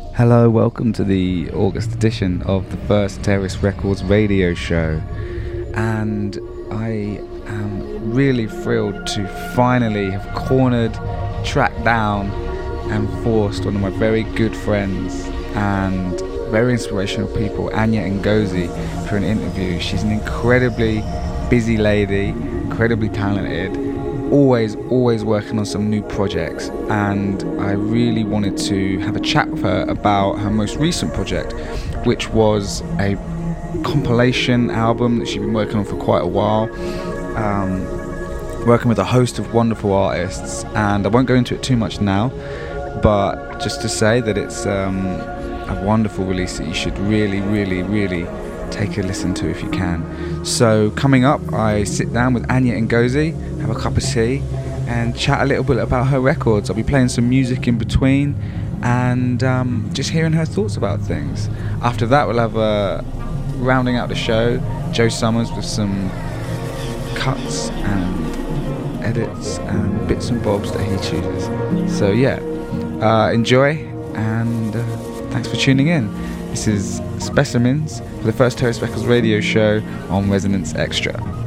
Hello, welcome to the August edition of the First Terrace Records radio show. And I am really thrilled to finally have cornered, tracked down and forced one of my very good friends and very inspirational people, Anya Ngozi, for an interview. She's an incredibly busy lady, incredibly talented, always working on some new projects, and I really wanted to have a chat with her about her most recent project, which was a compilation album that she'd been working on for quite a while, working with a host of wonderful artists. And I won't go into it too much now, but just to say that it's a wonderful release that you should really take a listen to if you can. So coming up, I sit down with Anya Ngozi, have a cup of tea and chat a little bit about her records. I'll be playing some music in between and just hearing her thoughts about things. After that, we'll have rounding out the show, Joe Summers with some cuts and edits and bits and bobs that he chooses. So yeah, enjoy and thanks for tuning in. This is Specimens for the First Terrace Records radio show on Resonance Extra.